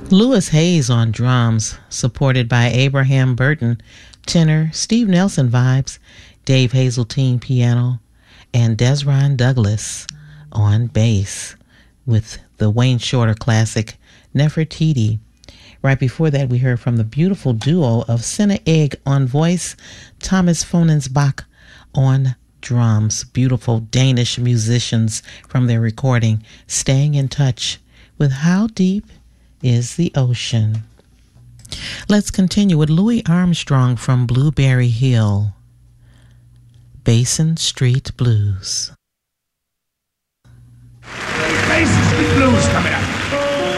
Louis Hayes on drums, supported by Abraham Burton, tenor, Steve Nelson vibes, Dave Hazeltine piano, and Desron Douglas on bass with the Wayne Shorter classic Nefertiti. Right before that, we heard from the beautiful duo of Senna Egg on voice, Thomas Fonensbach on drums. Beautiful Danish musicians from their recording, Staying in Touch with How Deep is the Ocean. Let's continue with Louis Armstrong from Blueberry Hill, Basin Street Blues. Basin Street Blues coming up.